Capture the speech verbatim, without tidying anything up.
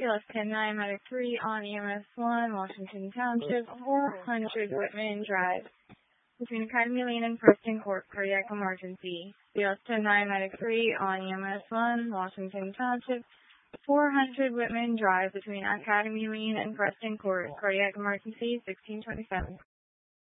less ten nine Medic three on E M S one, Washington Township, four hundred Whitman Drive, between Academy Lane and Preston Court, cardiac emergency. B L S ten nine Medic three on E M S one, Washington Township, four hundred Whitman Drive, between Academy Lane and Preston Court, cardiac emergency, sixteen twenty-seven.